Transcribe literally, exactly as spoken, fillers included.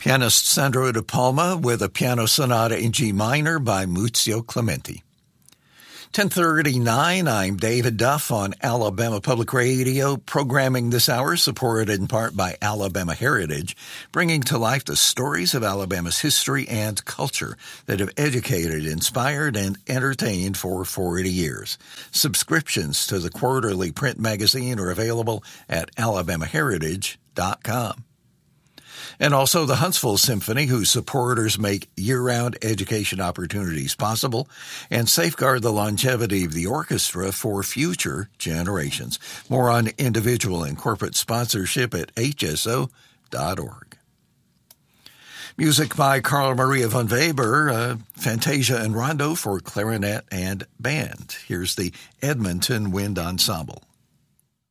Pianist Sandro De Palma with a piano sonata in G minor by Muzio Clementi. ten thirty-nine, I'm David Duff on Alabama Public Radio, programming this hour supported in part by Alabama Heritage, bringing to life the stories of Alabama's history and culture that have educated, inspired, and entertained for forty years. Subscriptions to the quarterly print magazine are available at alabama heritage dot com. And also the Huntsville Symphony, whose supporters make year-round education opportunities possible and safeguard the longevity of the orchestra for future generations. More on individual and corporate sponsorship at h s o dot org. Music by Carl Maria von Weber, uh, Fantasia and Rondo for clarinet and band. Here's the Edmonton Wind Ensemble.